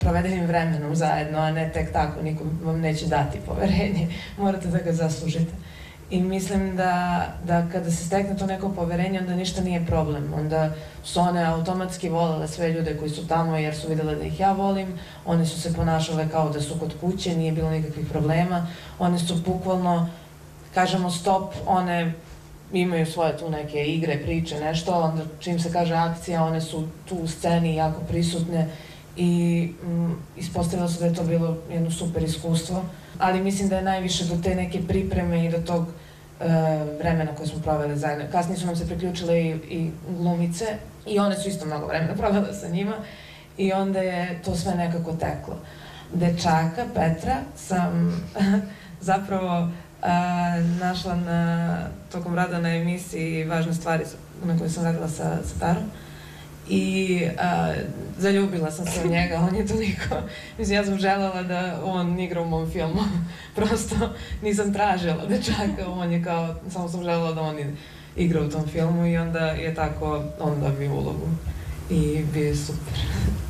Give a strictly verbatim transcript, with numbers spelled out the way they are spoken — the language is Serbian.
provedenim vremenom zajedno, a ne tek tako, nikom vam neće dati poverenje, morate da ga zaslužite. I mislim da, da kada se stekne to neko poverenje, onda ništa nije problem. Onda su one automatski volele sve ljude koji su tamo jer su videle da ih ja volim, one su se ponašale kao da su kod kuće, nije bilo nikakvih problema, one su bukvalno, kažemo stop, one imaju svoje tu neke igre, priče, nešto, onda čim se kaže akcija, one su tu u sceni jako prisutne i mm, ispostavilo se da je to bilo jedno super iskustvo, ali mislim da je najviše do te neke pripreme i do tog e, vremena koje smo proveli zajedno. Kasnije su nam se priključile i, i glumice i one su isto mnogo vremena provele sa njima i onda je to sve nekako teklo. Dečaka, Petra, sam zapravo a, našla na, tokom rada na emisiji Važne stvari na kojoj sam radila sa, sa Tarom i a, zaljubila sam se u njega, on je toliko, mislim, ja sam želela da on igra u mom filmu, prosto nisam tražila dečaka, on je kao, samo sam želela da on igra u tom filmu i onda je tako, on dobio ulogu i bio je super.